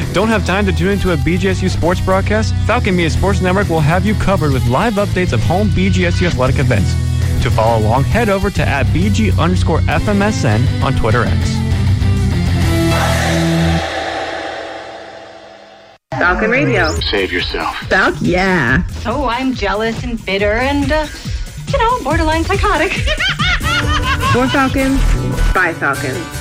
Don't have time to tune into a BGSU sports broadcast? Falcon Media Sports Network will have you covered with live updates of home BGSU athletic events. To follow along, head over to @BG_FMSN on Twitter X. Falcon Radio. Save yourself. Falcon, yeah. Oh, I'm jealous and bitter and, borderline psychotic. For Falcons, by Falcons.